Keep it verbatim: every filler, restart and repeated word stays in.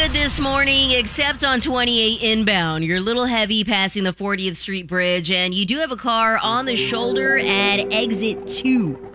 good this morning, except on twenty-eight inbound. You're a little heavy passing the fortieth Street Bridge, and you do have a car on the shoulder at exit two.